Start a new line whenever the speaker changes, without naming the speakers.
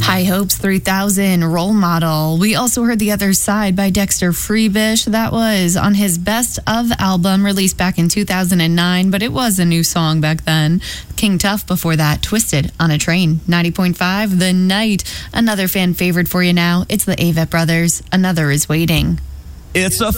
High Hopes 3000, Role Model. We also heard The Other Side by Dexter Freebish. That was on his Best Of album released back in 2009, but it was a new song back then. King Tuff before that, Twisted on a Train. 90.5, The Night. Another fan favorite for you now. It's the Avett Brothers. Another Is Waiting.
It's a